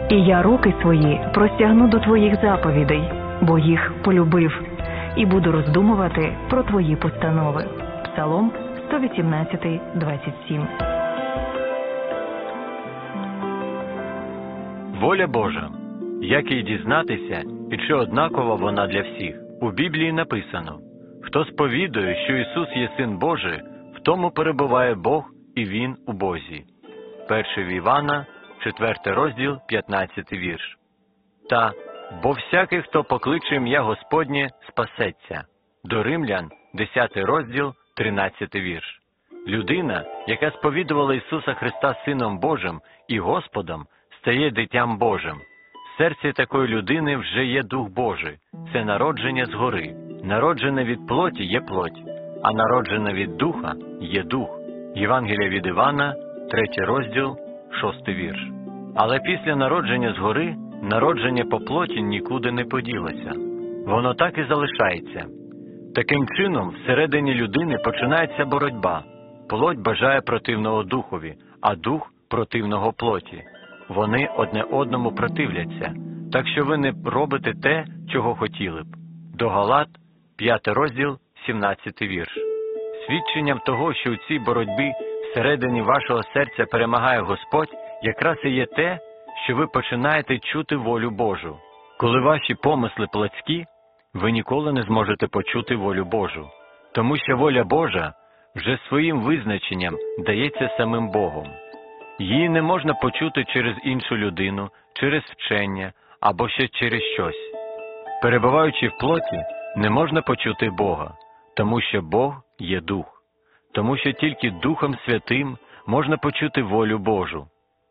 І я руки свої простягну до твоїх заповідей, бо їх полюбив, і буду роздумувати про твої постанови. Псалом 118, 27. Воля Божа. Як їй дізнатися, і чи однакова вона для всіх? У Біблії написано: «Хто сповідує, що Ісус є Син Божий, в тому перебуває Бог, і Він у Бозі». 1 Івана, 4 розділ, 15 вірш. Та «Бо всякий, хто покличе ім'я Господнє, спасеться». До Римлян, 10 розділ, 13 вірш. Людина, яка сповідувала Ісуса Христа Сином Божим і Господом, стає дитям Божим. В серці такої людини вже є Дух Божий. Це народження згори. Народжене від плоті є плоть, а народжене від Духа є Дух. Євангелія від Івана, 3 розділ, 6 вірш. Але після народження згори, народження по плоті нікуди не поділося. Воно так і залишається. Таким чином, всередині людини починається боротьба. Плоть бажає противного Духові, а Дух – противного плоті. Вони одне одному противляться, так що ви не робите те, чого хотіли б. До Галат, 5 розділ, 17 вірш. Свідченням того, що у цій боротьбі всередині вашого серця перемагає Господь, якраз і є те, що ви починаєте чути волю Божу. Коли ваші помисли плотські, ви ніколи не зможете почути волю Божу, тому що воля Божа вже своїм визначенням дається самим Богом. Її не можна почути через іншу людину, через вчення або ще через щось. Перебуваючи в плоті, не можна почути Бога, тому що Бог є Дух. Тому що тільки Духом Святим можна почути волю Божу.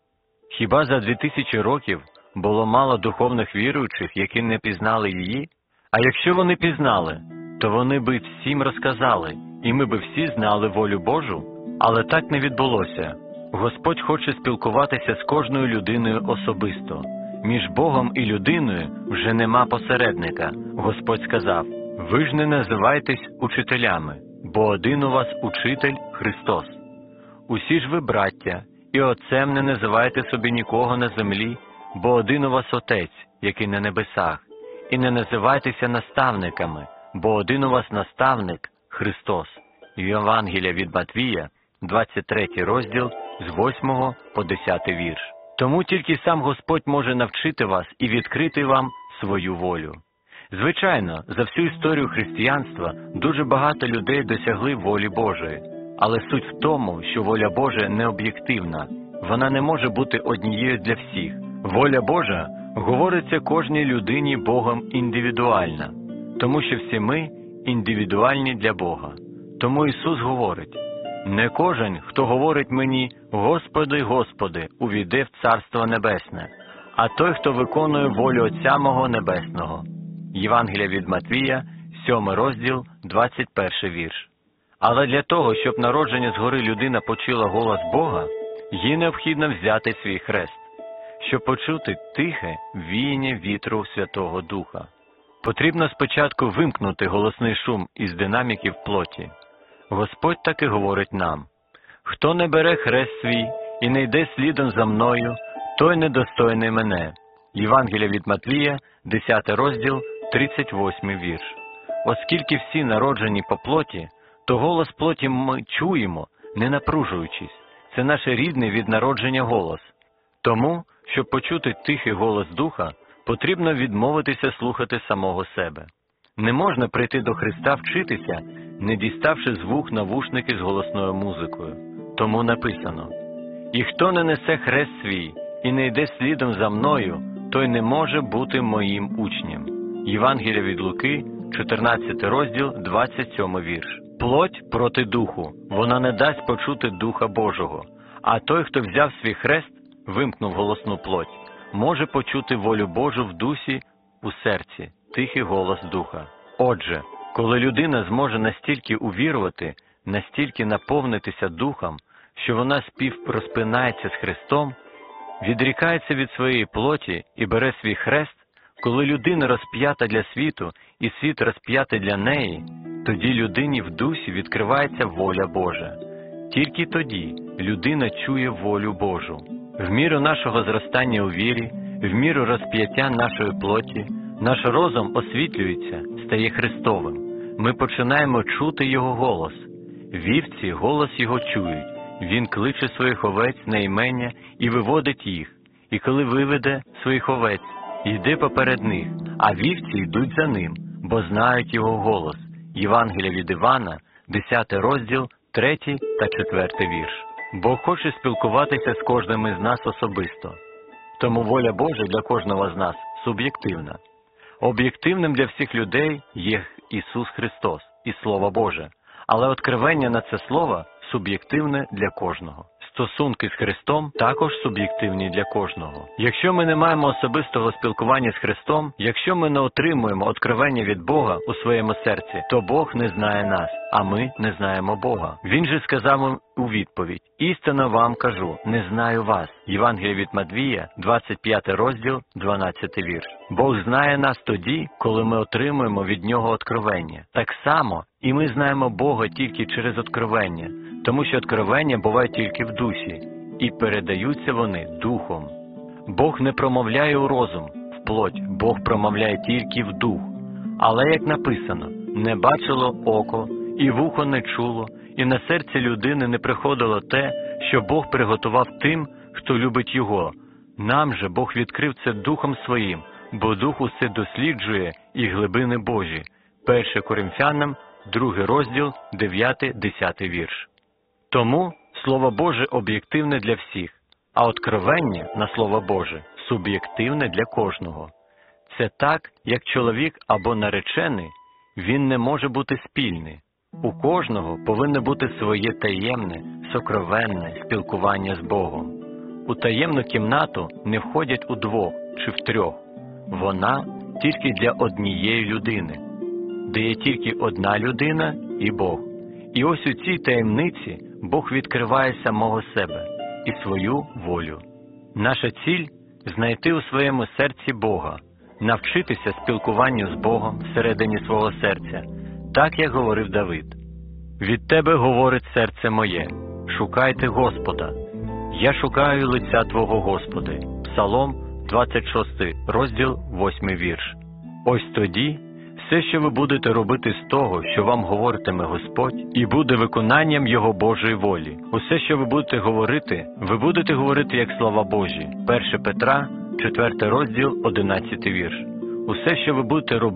Хіба за 2000 років було мало духовних віруючих, які не пізнали її? А якщо вони пізнали, то вони би всім розказали, і ми би всі знали волю Божу? Але так не відбулося. Господь хоче спілкуватися з кожною людиною особисто. Між Богом і людиною вже нема посередника. Господь сказав: «Ви ж не називайтесь учителями, бо один у вас учитель – Христос. Усі ж ви браття, і отцем не називайте собі нікого на землі, бо один у вас Отець, який на небесах. І не називайтеся наставниками, бо один у вас наставник – Христос». Євангелія від Матвія, 23 розділ, з 8 по 10 вірш. Тому тільки сам Господь може навчити вас і відкрити вам свою волю. Звичайно, за всю історію християнства дуже багато людей досягли волі Божої. Але суть в тому, що воля Божа не об'єктивна. Вона не може бути однією для всіх. Воля Божа говориться кожній людині Богом індивідуально, тому що всі ми індивідуальні для Бога. Тому Ісус говорить: «Не кожен, хто говорить мені: Господи, Господи, увійде в Царство Небесне, а той, хто виконує волю Отця мого Небесного». Євангелія від Матвія, 7 розділ, 21 вірш. Але для того, щоб народження згори людина почула голос Бога, їй необхідно взяти свій хрест, щоб почути тихе віяння вітру Святого Духа. Потрібно спочатку вимкнути голосний шум із динаміків плоті. Господь таки говорить нам: «Хто не бере хрест свій і не йде слідом за мною, той недостойний мене». Євангелія від Матвія, 10 розділ, 38 вірш. Оскільки всі народжені по плоті, то голос плоті ми чуємо, не напружуючись. Це наш рідний від народження голос. Тому, щоб почути тихий голос Духа, потрібно відмовитися слухати самого себе. Не можна прийти до Христа вчитися, не діставши з вух навушники з голосною музикою. Тому написано: «І хто не несе хрест свій і не йде слідом за мною, той не може бути моїм учнем». Євангелія від Луки, 14 розділ, 27 вірш. Плоть проти духу, вона не дасть почути Духа Божого. А той, хто взяв свій хрест, вимкнув голосну плоть, може почути волю Божу в дусі, у серці, тихий голос Духа. Отже, коли людина зможе настільки увірувати, настільки наповнитися Духом, що вона співрозпинається з Христом, відрікається від своєї плоті і бере свій хрест, коли людина розп'ята для світу і світ розп'ятий для неї, тоді людині в дусі відкривається воля Божа. Тільки тоді людина чує волю Божу. В міру нашого зростання у вірі, В міру розп'яття нашої плоті наш розум освітлюється, стає Христовим. Ми починаємо чути Його голос. Вівці голос Його чують. Він кличе своїх овець на імення і виводить їх. І коли виведе своїх овець, йде поперед них, а вівці йдуть за ним, бо знають Його голос. Євангелія від Івана, 10 розділ, 3 та 4 вірш. Бог хоче спілкуватися з кожним із нас особисто. Тому воля Божа для кожного з нас суб'єктивна. Об'єктивним для всіх людей є Ісус Христос і Слово Боже, але откровення на це Слово суб'єктивне для кожного. Стосунки з Христом також суб'єктивні для кожного. Якщо ми не маємо особистого спілкування з Христом, якщо ми не отримуємо откровення від Бога у своєму серці, то Бог не знає нас, а ми не знаємо Бога. Він же сказав у відповідь: «Істинно вам кажу, не знаю вас». Євангелія від Матвія, 25 розділ, 12 вірш. Бог знає нас тоді, коли ми отримуємо від Нього откровення. Так само і ми знаємо Бога тільки через откровення, тому що откровення бувають тільки в дусі, і передаються вони духом. Бог не промовляє у розум, в плоть, Бог промовляє тільки в дух. Але, як написано, не бачило око, і вухо не чуло, і на серце людини не приходило те, що Бог приготував тим, хто любить Його. Нам же Бог відкрив це Духом Своїм, бо Дух усе досліджує і глибини Божі. 1 Коринфянам, 2 розділ, 9-10 вірш. Тому Слово Боже об'єктивне для всіх, а откровення на Слово Боже суб'єктивне для кожного. Це так, як чоловік або наречений, він не може бути спільний. У кожного повинно бути своє таємне, сокровенне спілкування з Богом. У таємну кімнату не входять удвох чи втрьох. Вона тільки для однієї людини, де є тільки одна людина і Бог. І ось у цій таємниці Бог відкриває самого себе і свою волю. Наша ціль – знайти у своєму серці Бога, навчитися спілкуванню з Богом всередині свого серця, так, як говорив Давид. «Від Тебе говорить серце моє, шукайте Господа. Я шукаю лиця Твого, Господи». Псалом, 26 розділ, 8 вірш. Ось тоді все, що ви будете робити з того, що вам говоритиме Господь, і буде виконанням Його Божої волі. Усе, що ви будете говорити як слова Божі. 1 Петра, 4 розділ, 11 вірш. Усе, що ви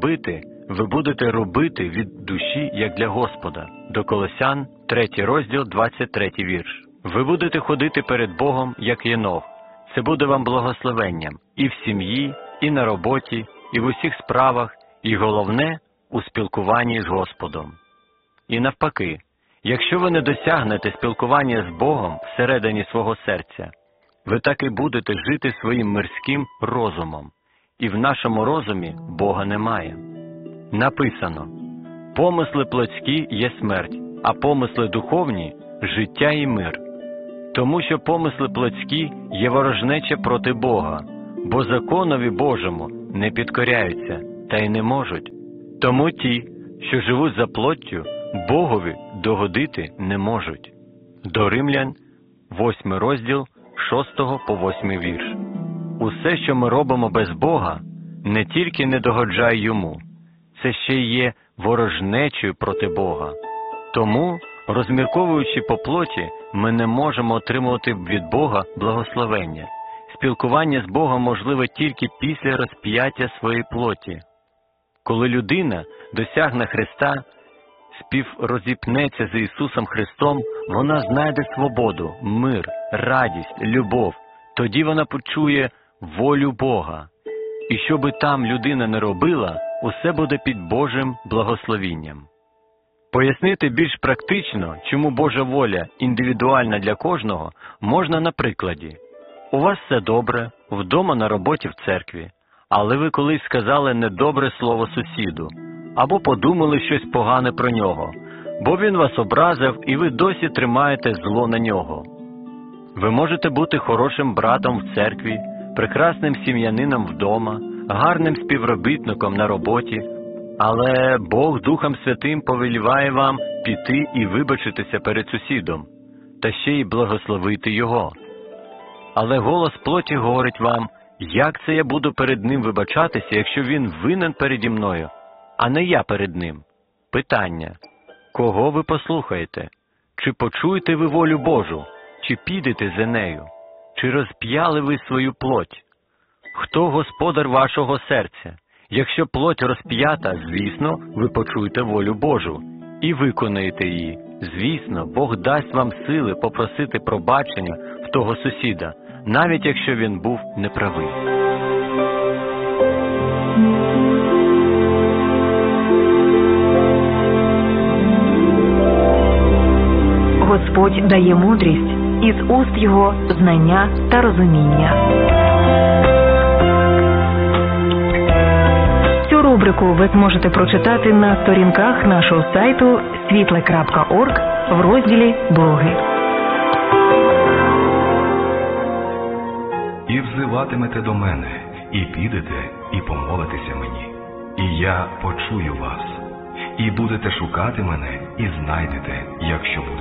будете робити від душі, як для Господа. До Колосян, 3 розділ, 23 вірш. Ви будете ходити перед Богом, як єнох. Це буде вам благословенням і в сім'ї, і на роботі, і в усіх справах, і головне – у спілкуванні з Господом. І навпаки, якщо ви не досягнете спілкування з Богом всередині свого серця, ви так і будете жити своїм мирським розумом, і в нашому розумі Бога немає. Написано: «Помисли плотські є смерть, а помисли духовні – життя і мир». Тому що помисли плотські є ворожнеча проти Бога, бо законові Божому не підкоряються, та й не можуть. Тому ті, що живуть за плоттю, Богові догодити не можуть. До Римлян, 8 розділ, 6 по 8 вірш. Усе, що ми робимо без Бога, не тільки не догоджає Йому, це ще й є ворожнечею проти Бога. Тому, розмірковуючи по плоті, ми не можемо отримувати від Бога благословення. Спілкування з Богом можливе тільки після розп'яття своєї плоті. Коли людина досягне Христа, співрозіпнеться з Ісусом Христом, вона знайде свободу, мир, радість, любов. Тоді вона почує волю Бога. І що би там людина не робила, усе буде під Божим благословінням. Пояснити більш практично, чому Божа воля індивідуальна для кожного, можна на прикладі. У вас все добре, вдома, на роботі, в церкві, але ви колись сказали недобре слово сусіду, або подумали щось погане про нього, бо він вас образив і ви досі тримаєте зло на нього. Ви можете бути хорошим братом в церкві, прекрасним сім'янином вдома, гарним співробітником на роботі, але Бог Духом Святим повеліває вам піти і вибачитися перед сусідом, та ще й благословити його. Але голос плоті говорить вам: Як це я буду перед ним вибачатися, якщо він винен переді мною, а не я перед ним? Питання. Кого ви послухаєте? Чи почуєте ви волю Божу? Чи підете за нею? Чи розп'яли ви свою плоть? Хто господар вашого серця? Якщо плоть розп'ята, звісно, ви почуєте волю Божу і виконаєте її. Звісно, Бог дасть вам сили попросити пробачення в того сусіда, навіть якщо він був неправий. Господь дає мудрість, із уст його знання та розуміння. Цю рубрику ви зможете прочитати на сторінках нашого сайту світле.орг в розділі «Блоги». І взиватимете до мене, і підете, і помолитеся мені. І я почую вас. І будете шукати мене, і знайдете, якщо будете.